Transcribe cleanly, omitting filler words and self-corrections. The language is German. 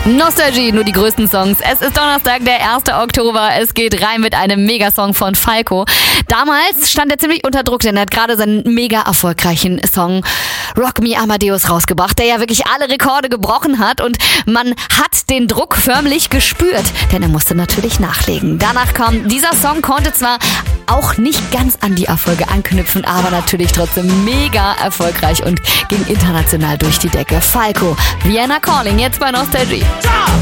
Nostalgie, nur die größten Songs. Es ist Donnerstag, der 1. Oktober. Es geht rein mit einem Megasong von Falco. Damals stand er ziemlich unter Druck, denn er hat gerade seinen mega erfolgreichen Song Rock Me Amadeus rausgebracht, der ja wirklich alle Rekorde gebrochen hat, und man hat den Druck förmlich gespürt, denn er musste natürlich nachlegen. Danach kam dieser Song, konnte zwar auch nicht ganz an die Erfolge anknüpfen, aber natürlich trotzdem mega erfolgreich und ging international durch die Decke. Falco, Vienna Calling, jetzt bei Nostalgie.